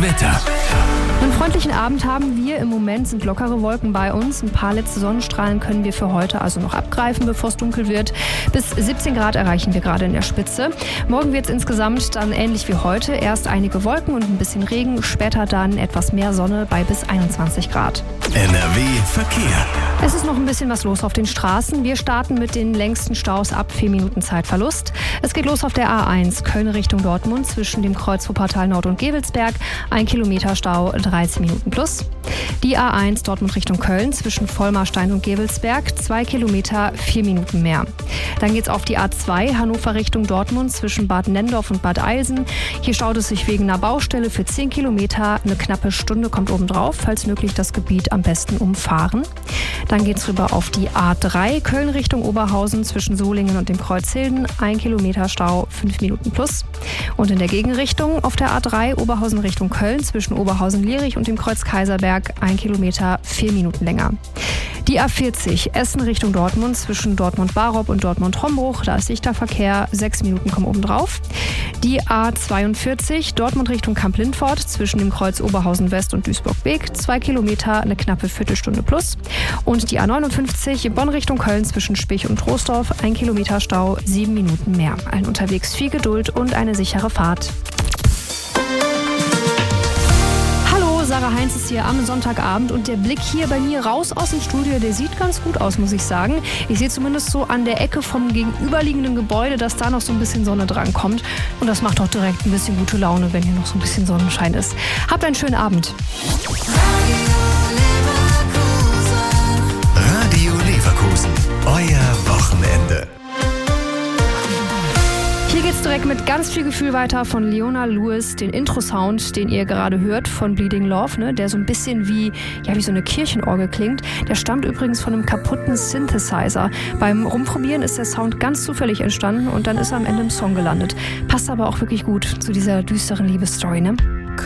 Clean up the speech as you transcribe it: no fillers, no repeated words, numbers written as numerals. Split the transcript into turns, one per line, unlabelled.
Wetter.
Einen freundlichen Abend haben wir. Im Moment sind lockere Wolken bei uns. Ein paar letzte Sonnenstrahlen können wir für heute also noch abgreifen, bevor es dunkel wird. Bis 17 Grad erreichen wir gerade in der Spitze. Morgen wird es insgesamt dann ähnlich wie heute. Erst einige Wolken und ein bisschen Regen, später dann etwas mehr Sonne bei bis 21 Grad.
NRW Verkehr.
Es ist noch ein bisschen was los auf den Straßen. Wir starten mit den längsten Staus ab 4 Minuten Zeitverlust. Es geht los auf der A1 Köln Richtung Dortmund zwischen dem Kreuz Wuppertal Nord und Gevelsberg. 1 Kilometer Stau, 13 Minuten plus. Die A1 Dortmund Richtung Köln zwischen Vollmarstein und Gevelsberg. 2 Kilometer, 4 Minuten mehr. Dann geht's auf die A2 Hannover Richtung Dortmund zwischen Bad Nendorf und Bad Eilsen. Hier staut es sich wegen einer Baustelle für 10 Kilometer. Eine knappe Stunde kommt obendrauf. Falls möglich, das Gebiet am besten umfahren. Dann geht's rüber auf die A3 Köln Richtung Oberhausen zwischen Solingen und dem Kreuz Hilden. 1 Kilometer Stau, 5 Minuten plus. Und in der Gegenrichtung auf der A3 Oberhausen Richtung Köln zwischen Oberhausen-Lierich und dem Kreuz Kaiserberg. 1 Kilometer, 4 Minuten länger. Die A40 Essen Richtung Dortmund zwischen Dortmund-Barob und Dortmund-Hombruch. Da ist dichter Verkehr, 6 Minuten kommen obendrauf. Die A42 Dortmund Richtung Kamp-Lindfort zwischen dem Kreuz Oberhausen-West und Duisburg-Beek. 2 Kilometer, eine knappe Viertelstunde plus. Und die A59 Bonn Richtung Köln zwischen Spich und Troisdorf. 1 Kilometer Stau, 7 Minuten mehr. Allen unterwegs viel Geduld und eine sichere Fahrt. Sarah Heinz ist hier am Sonntagabend und der Blick hier bei mir raus aus dem Studio, der sieht ganz gut aus, muss ich sagen. Ich sehe zumindest so an der Ecke vom gegenüberliegenden Gebäude, dass da noch so ein bisschen Sonne dran kommt. Und das macht doch direkt ein bisschen gute Laune, wenn hier noch so ein bisschen Sonnenschein ist. Habt einen schönen Abend.
Radio Leverkusen, euer Wochenende.
Hier geht's direkt mit ganz viel Gefühl weiter von Leona Lewis, den Intro-Sound, den ihr gerade hört von Bleeding Love, ne, der so ein bisschen wie so eine Kirchenorgel klingt. Der stammt übrigens von einem kaputten Synthesizer. Beim Rumprobieren ist der Sound ganz zufällig entstanden und dann ist er am Ende im Song gelandet. Passt aber auch wirklich gut zu dieser düsteren Liebesstory, ne?